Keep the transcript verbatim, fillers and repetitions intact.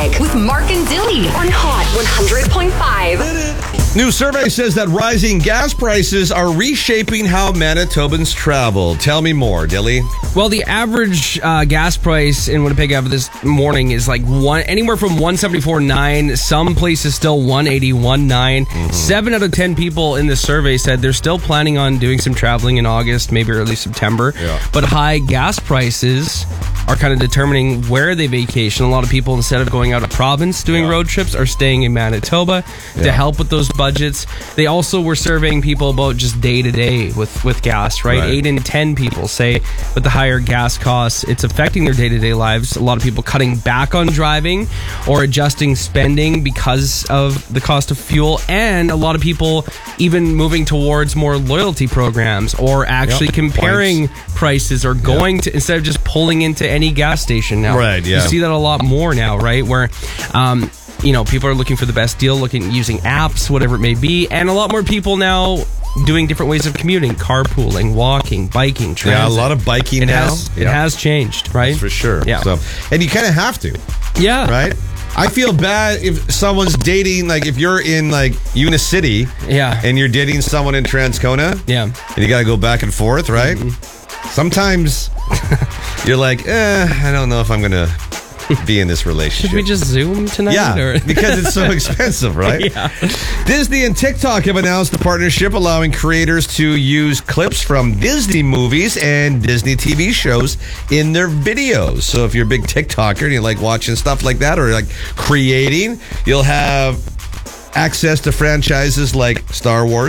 Mailbag with Mark and Dilly on Hot one hundred point five. New survey says that rising gas prices are reshaping how Manitobans travel. Tell me more, Dilly. Well, the average uh, gas price in Winnipeg after this morning is like one anywhere from one seventy-four point nine. Some places still one eighty-one point nine. Mm-hmm. Seven out of ten people in this survey said they're still planning on doing some traveling in August, maybe early September. Yeah. But high gas prices are kind of determining where they vacation. A lot of people, instead of going out of province doing Yeah. road trips, are staying in Manitoba Yeah. to help with those budgets. They also were surveying people about just day to day with with gas, right? Right. Eight in ten people say with the higher gas costs, it's affecting their day to day lives. A lot of people cutting back on driving or adjusting spending because of the cost of fuel, and a lot of people even moving towards more loyalty programs or actually Yep. comparing prices or going to, instead of just pulling into any gas station now. Right, yeah. You see that a lot more now, right? Where, um, you know, people are looking for the best deal, looking using apps, whatever it may be, and a lot more people now doing different ways of commuting, carpooling, walking, biking, transit. Yeah, a lot of biking it now. Has, It Yeah. has changed, right? For sure. Yeah. So, and you kind of have to, Yeah. right? I feel bad if someone's dating, like if you're in like Unicity Yeah. and you're dating someone in Transcona. Yeah. And you got to go back and forth, right? Mm-hmm. Sometimes you're like, eh, I don't know if I'm going to be in this relationship. Should we just Zoom tonight? Yeah, Or? because it's so expensive, right? Yeah. Disney and TikTok have announced a partnership allowing creators to use clips from Disney movies and Disney T V shows in their videos. So if you're a big TikToker and you like watching stuff like that or like creating, you'll have access to franchises like Star Wars,